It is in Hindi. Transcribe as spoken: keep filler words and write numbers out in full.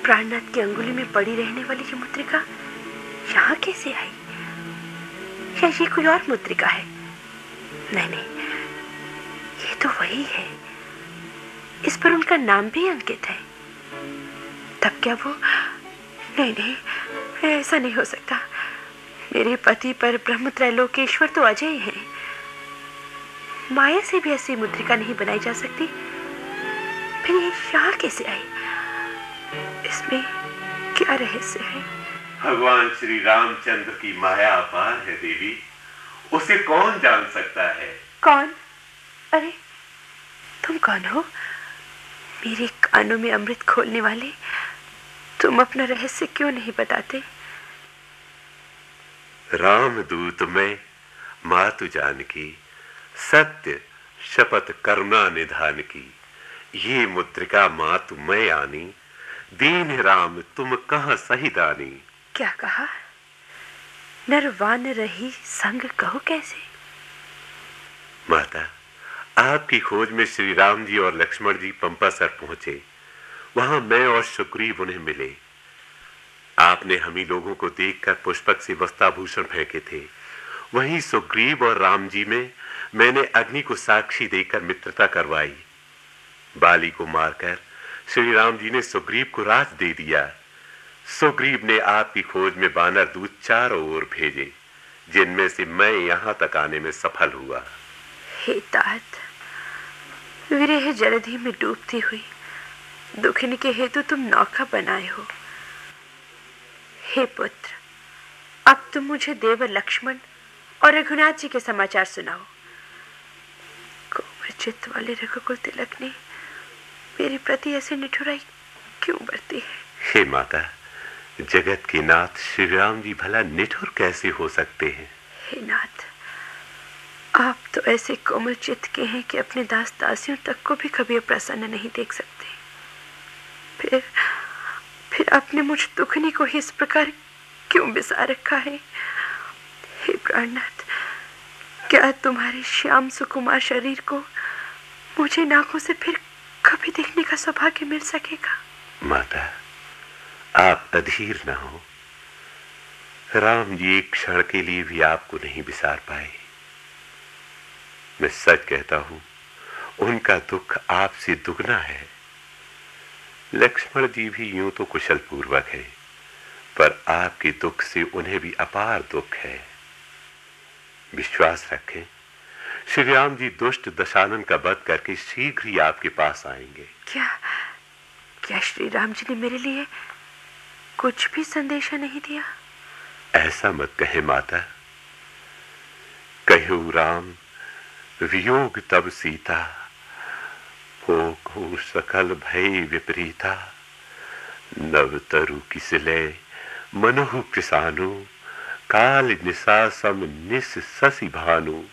प्राणनाथ की अंगुली में पड़ी रहने वाली ये मुद्रिका यहाँ कैसे आई? या ये कोई और मुद्रिका है? नहीं नहीं, ये तो वही है। इस पर उनका नाम भी अंकित है। तब क्या वो? नहीं नहीं, ऐसा नहीं हो सकता। मेरे पति पर ब्रह्म त्रैलोकेश्वर तो अजय हैं। माया से भी ऐसी मुद्रिका नहीं बनाई जा सकती। फिर ये यहाँ कैसे आई? इसमें क्या रहस्य है? भगवान श्री रामचंद्र की माया अपार है देवी, उसे कौन जान सकता है? कौन? अरे तुम कौन हो? मेरे कानों में अमृत खोलने वाले, तुम अपना रहस्य क्यों नहीं बताते? रामदूत मैं, मातु जानकी, सत्य शपथ करुणा निधान की। ये मुद्रिका मातु मैं आनी, दीन राम तुम कहाँ सही दानी। क्या कहा? नरवान रही संग कहो कैसे? माता, आपकी खोज में श्री राम जी और लक्ष्मण जी पंपासर पहुंचे। वहां मैं और सुग्रीव उन्हें मिले। आपने हम ही लोगों को देखकर पुष्पक से वस्त्राभूषण फेंके थे। वहीं सुग्रीव और राम जी में मैंने अग्नि को साक्षी देकर मित्रता करवाई। बाली को मारकर श्री राम जी ने सुग्रीव को राज दे दिया। सुग्रीव ने आपकी खोज में बानर दूत चारों ओर भेजे, जिनमें से मैं यहां तक आने में सफल हुआ। हे तात, विरह जलधि में डूबती हुई दुखिनी के हेतु तुम नौका बनाए हो। हे पुत्र, अब तुम मुझे देव लक्ष्मण और रघुनाथ जी के समाचार सुनाओ। कोमल चित्त वाले रघुकुल तिलक ने मेरे प्रति ऐसी निठुराई क्यों बरती है? हे माता, जगत के नाथ श्री राम जी भला निठुर कैसे हो सकते हैं? हे नाथ, आप तो ऐसे कोमल चित्त के हैं कि अपने दास दासियों तक को भी कभी प्रसन्न नहीं देख सकते। फिर फिर आपने मुझ दुखनी को ही इस प्रकार क्यों बिसा रखा है? हे प्राणनाथ, क्या तुम्हारे श्याम सुकुमार शरीर को मुझे नाकों से फिर कभी देखने का सौभाग्य मिल सकेगा? माता, आप अधीर न हो। राम जी एक क्षण के लिए भी आपको नहीं बिसार पाए। मैं सच कहता हूं, उनका दुख आपसे दुगना है। लक्ष्मण जी भी यूं तो कुशल पूर्वक है, पर आपके दुख से उन्हें भी अपार दुख है। विश्वास रखें, श्री राम जी दुष्ट दशानन का वध करके शीघ्र ही आपके पास आएंगे। क्या क्या श्री राम जी ने मेरे लिए कुछ भी संदेशा नहीं दिया? ऐसा मत कहे माता। कहो राम वियोग तब सीता, हो सकल भय विपरीता। नव तरु किसले मनहु कृसानु, काल निशा सम निस ससी भानु।